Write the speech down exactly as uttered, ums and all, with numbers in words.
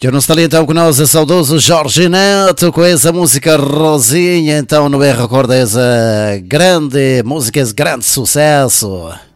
Já não está ali então com nós o saudoso Jorge Neto com essa música Rosinha, então não é recorda essa grande música, esse grande sucesso.